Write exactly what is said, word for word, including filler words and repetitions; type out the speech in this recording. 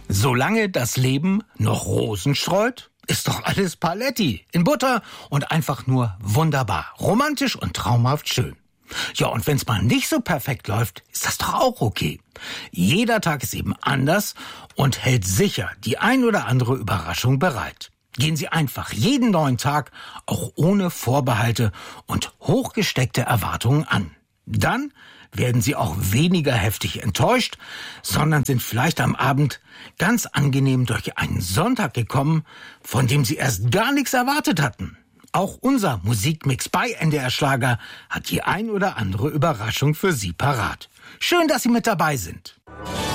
Solange das Leben noch Rosen streut, ist doch alles Paletti in Butter und einfach nur wunderbar, romantisch und traumhaft schön. Ja, und wenn's mal nicht so perfekt läuft, ist das doch auch okay. Jeder Tag ist eben anders und hält sicher die ein oder andere Überraschung bereit. Gehen Sie einfach jeden neuen Tag auch ohne Vorbehalte und hochgesteckte Erwartungen an. Dann werden Sie auch weniger heftig enttäuscht, sondern sind vielleicht am Abend ganz angenehm durch einen Sonntag gekommen, von dem Sie erst gar nichts erwartet hatten. Auch unser Musikmix bei N D R Schlager hat die ein oder andere Überraschung für Sie parat. Schön, dass Sie mit dabei sind.